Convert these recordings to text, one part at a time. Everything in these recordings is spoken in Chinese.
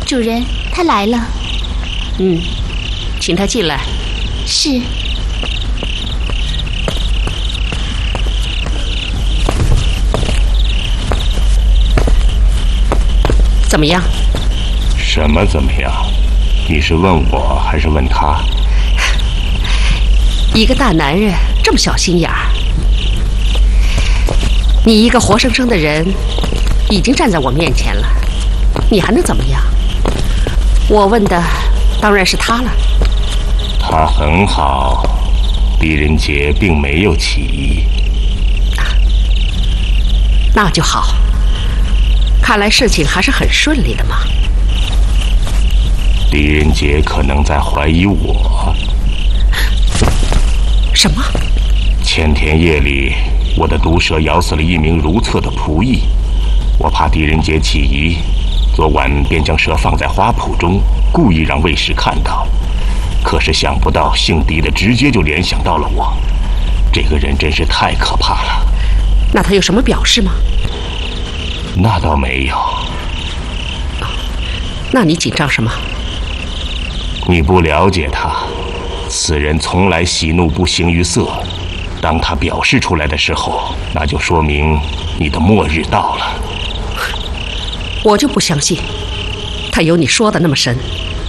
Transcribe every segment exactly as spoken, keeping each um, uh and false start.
主人，他来了。 嗯，请他进来。 是。 怎么样？ 什么怎么样？你是问我还是问他？ 一个大男人这么小心眼儿，你一个活生生的人已经站在我面前了，你还能怎么样？我问的当然是他了。 他很好，狄仁杰并没有起疑。 啊，那就好。看来事情还是很顺利的嘛。 狄仁杰可能在怀疑我。 什么？ 前天夜里，我的毒蛇咬死了一名如厕的仆役，我怕狄仁杰起疑，昨晚便将蛇放在花圃中，故意让卫士看到。可是想不到姓狄的直接就联想到了我，这个人真是太可怕了。 那他有什么表示吗？ 那倒没有。 那你紧张什么？ 你不了解他，此人从来喜怒不形于色。当他表示出来的时候，那就说明你的末日到了。 我就不相信，他有你说的那么深。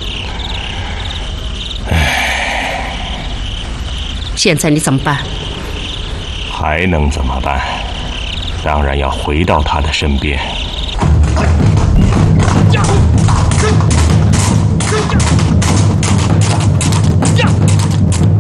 唉， 现在你怎么办？ 还能怎么办？当然要回到他的身边。